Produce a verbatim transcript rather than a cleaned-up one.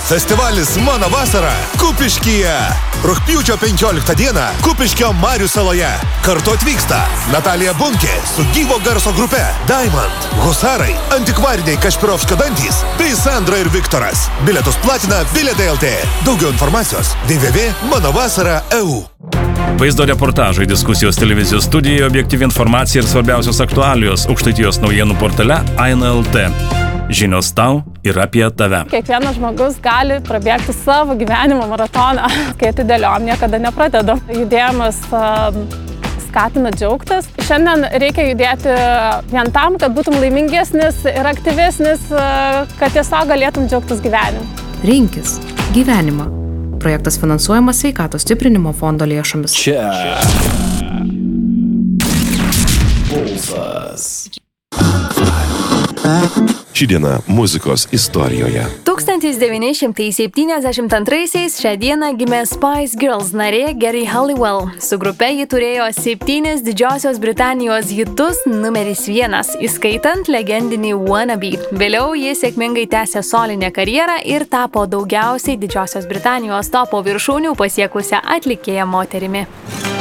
Festivalis Mano vasara Kupiškyje. Rugpjūčio penkioliktą dieną Kupiškio Marių saloje. Kartu atvyksta Natalija Bunkė su gyvo garso grupe Diamond, Husarai, antikvariniai Kašpirovskio dantys bei Sandra ir Viktoras. Bilietus platina Bilietai L T. Daugiau informacijos w w w taškas manovasara taškas e u. Vaizdo reportažai, diskusijos televizijos studijoje, objektyvi informacija ir svarbiausios aktualijos Aukštaitijos naujienų portale Aina L T. Žinios tau ir apie tave. Kiekvienas žmogus gali prabėgti savo gyvenimo maratoną. Kai atidėliom, niekada nepradedu. Judėjimas uh, skatina džiaugtis. Šiandien reikia judėti vien tam, kad būtum laimingesnis ir aktyvesnis, uh, kad tiesiog galėtum džiaugtis gyvenimu. Rinkis gyvenimą. Projektas finansuojamas Sveikatos stiprinimo fondo lėšomis. Čia. Pulsas. Ši diena muzikos istorijoje. tūkstantis devyni šimtai septyniasdešimt antraisiais šią dieną gimė Spice Girls narė Geri Halliwell. Su grupe ji turėjo septynis Didžiosios Britanijos hitus numeris vienas, įskaitant legendinį Wannabe. Vėliau ji sėkmingai tęsė solinę karjerą ir tapo daugiausiai Didžiosios Britanijos topo viršūnių pasiekusią atlikėją moterimi.